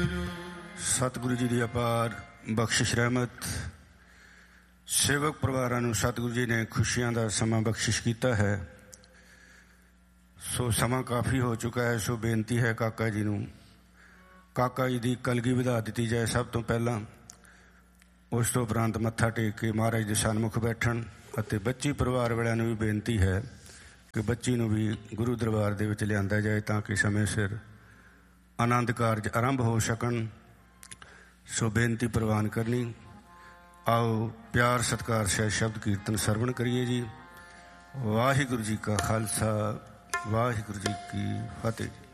ਸਤਿਗੁਰੂ ਜੀ ਦੀ ਅਪਾਰ ਬਖਸ਼ਿਸ਼ ਰਹਿਮਤ। ਸੇਵਕ ਪਰਿਵਾਰਾਂ ਨੂੰ ਸਤਿਗੁਰੂ ਜੀ ਨੇ ਖੁਸ਼ੀਆਂ ਦਾ ਸਮਾਂ ਬਖਸ਼ਿਸ਼ ਕੀਤਾ ਹੈ। ਸੋ ਸਮਾਂ ਕਾਫੀ ਹੋ ਚੁੱਕਾ ਹੈ। ਸੋ ਬੇਨਤੀ ਹੈ ਕਾਕਾ ਜੀ ਨੂੰ, ਕਾਕਾ ਜੀ ਦੀ ਕਲਗੀ ਵਧਾ ਦਿੱਤੀ ਜਾਏ ਸਭ ਤੋਂ ਪਹਿਲਾਂ। ਉਸ ਤੋਂ ਉਪਰੰਤ ਮੱਥਾ ਟੇਕ ਕੇ ਮਹਾਰਾਜ ਦੇ ਸਨਮੁਖ ਬੈਠਣ। ਅਤੇ ਬੱਚੀ ਪਰਿਵਾਰ ਵਾਲਿਆਂ ਨੂੰ ਵੀ ਬੇਨਤੀ ਹੈ ਕਿ ਬੱਚੀ ਨੂੰ ਵੀ ਗੁਰੂ ਦਰਬਾਰ ਦੇ ਵਿੱਚ ਲਿਆਂਦਾ ਜਾਏ ਤਾਂ ਕਿ ਸਮੇਂ ਸਿਰ ਆਨੰਦ ਕਾਰਜ ਆਰੰਭ ਹੋ ਸਕਣ। ਸੋ ਬੇਨਤੀ ਪ੍ਰਵਾਨ ਕਰਨੀ। ਆਓ ਪਿਆਰ ਸਤਿਕਾਰ ਸਹਿਤ ਸ਼ਬਦ ਕੀਰਤਨ ਸਰਵਣ ਕਰੀਏ ਜੀ। ਵਾਹਿਗੁਰੂ ਜੀ ਕਾ ਖਾਲਸਾ, ਵਾਹਿਗੁਰੂ ਜੀ ਕੀ ਫਤਿਹ।